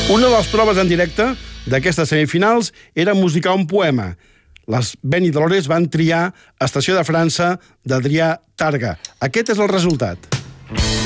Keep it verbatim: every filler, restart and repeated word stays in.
Una de les proves en directe d'aquestes semifinals era musicar un poema. Les Beni Dolores van triar Estació de França d'Adrià Targa. Aquest és el resultat.